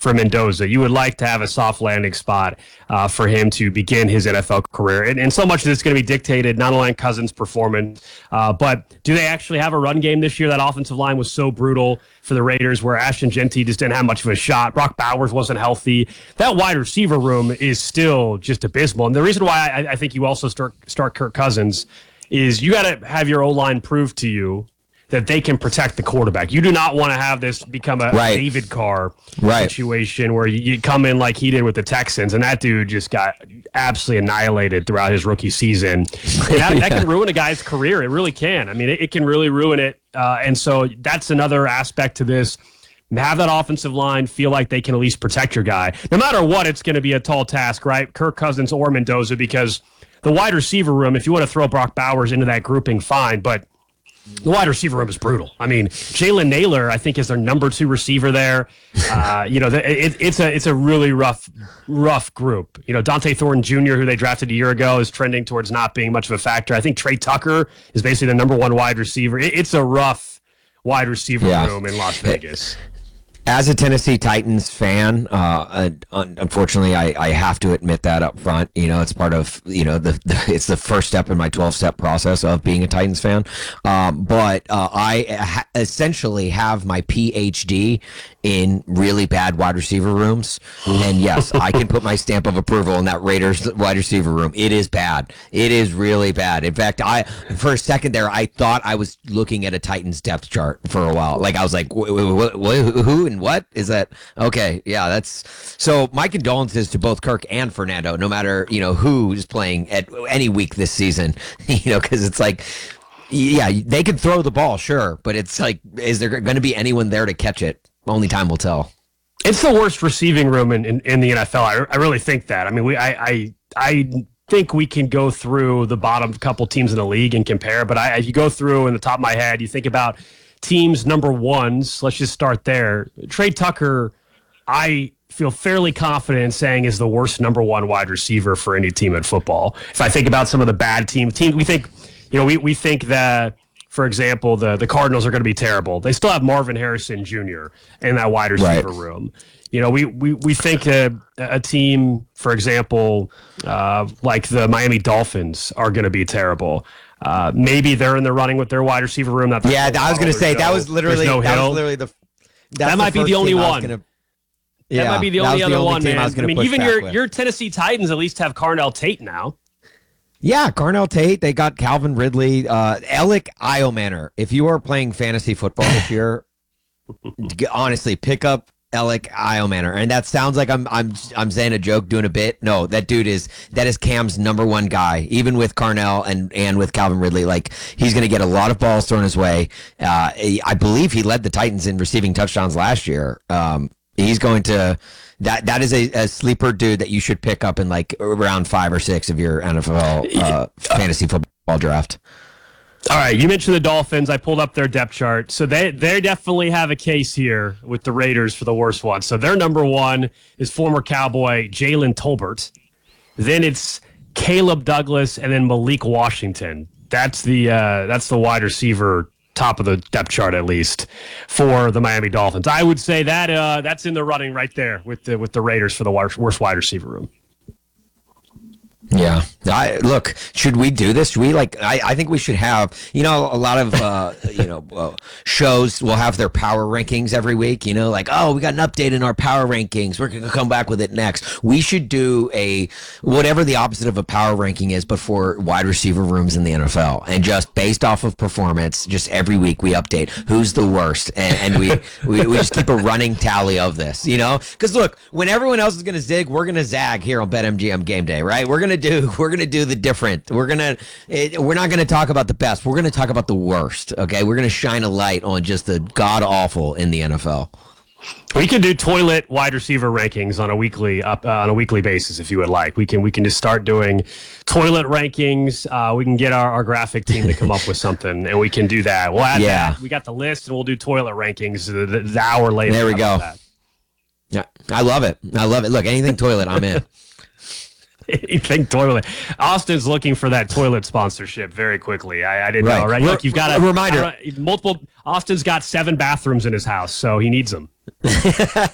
for Mendoza. You would like to have a soft landing spot for him to begin his NFL career. And so much of this is going to be dictated not only on Cousins' performance, but do they actually have a run game this year? That offensive line was so brutal for the Raiders, where Ashton Genty just didn't have much of a shot. Brock Bowers wasn't healthy. That wide receiver room is still just abysmal. And the reason why I think you also start Kirk Cousins is you got to have your O-line prove to you that they can protect the quarterback. You do not want to have this become a David Carr situation where you come in like he did with the Texans, and that dude just got absolutely annihilated throughout his rookie season. And that can ruin a guy's career. It really can. I mean, it can really ruin it. And so that's another aspect to this. Have that offensive line feel like they can at least protect your guy. No matter what, it's going to be a tall task, right? Kirk Cousins or Mendoza, because the wide receiver room, if you want to throw Brock Bowers into that grouping, fine, but the wide receiver room is brutal. I mean, Jalen Naylor, I think, is their number 2 receiver there. It's a really rough group. Dante Thornton Jr., who they drafted a year ago, is trending towards not being much of a factor. I think Trey Tucker is basically the number 1 wide receiver. It's a rough wide receiver room in Las Vegas. As a Tennessee Titans fan, unfortunately, I have to admit that up front. It's part of, it's the first step in my 12-step process of being a Titans fan. But I essentially have my PhD in really bad wide receiver rooms. And yes, I can put my stamp of approval in that Raiders wide receiver room. It is bad. It is really bad. In fact, for a second there, I thought I was looking at a Titans depth chart for a while. Like, I was like, who and what is that? Okay, yeah, that's so. My condolences to both Kirk and Fernando, no matter who's playing at any week this season. Because it's like, yeah, they can throw the ball, sure, but it's like, is there going to be anyone there to catch it? Only time will tell. It's the worst receiving room in the NFL. I really think that. I mean, I think we can go through the bottom couple teams in the league and compare, but if you go through in the top of my head, you think about teams number 1s. Let's just start there. Trey Tucker, I feel fairly confident in saying, is the worst number 1 wide receiver for any team in football. If I think about some of the bad teams we think, we think that, for example, the Cardinals are going to be terrible. They still have Marvin Harrison Jr. in that wide receiver room. We think a team, for example, like the Miami Dolphins are going to be terrible. Maybe they're in the running with their wide receiver room. I was going to say that was literally that might be the only one. That might be the only other one, man. I mean, even your Tennessee Titans at least have Carnell Tate now. Yeah, Carnell Tate. They got Calvin Ridley, Alec Iomanner. If you are playing fantasy football this year, honestly, pick up Alec Iomanner. And that sounds like I'm saying a joke, doing a bit. No, that is Cam's number 1 guy, even with Carnell and with Calvin Ridley. Like, he's going to get a lot of balls thrown his way. I believe he led the Titans in receiving touchdowns last year. He's going to. That is a sleeper dude that you should pick up in like round 5 or 6 of your NFL fantasy football draft. All right, you mentioned the Dolphins. I pulled up their depth chart. So they definitely have a case here with the Raiders for the worst one. So their number 1 is former Cowboy Jalen Tolbert. Then it's Caleb Douglas and then Malik Washington. That's the wide receiver top of the depth chart, at least for the Miami Dolphins. I would say that that's in the running right there with the Raiders for the worst wide receiver room. Yeah. Look, should we do this? Should we I think we should have, a lot of, shows will have their power rankings every week, like, oh, we got an update in our power rankings. We're going to come back with it next. We should do whatever the opposite of a power ranking is, but for wide receiver rooms in the NFL, and just based off of performance, just every week we update who's the worst. And we just keep a running tally of this, because look, when everyone else is going to zig, we're going to zag here on BetMGM Game Day, right? We're going to do the different. We're not gonna talk about the best. We're gonna talk about the worst. Okay, we're gonna shine a light on just the god awful in the NFL. We can do toilet wide receiver rankings on a weekly basis if you would like. We can just start doing toilet rankings. We can get our graphic team to come up with something, and we can do that. We'll add that. We got the list, and we'll do toilet rankings the hour later. There we go. Yeah, I love it. Look, anything toilet, I'm in. You think toilet? Austin's looking for that toilet sponsorship very quickly. I didn't know, right? Look, you've got a reminder. Multiple. Austin's got 7 bathrooms in his house, so he needs them.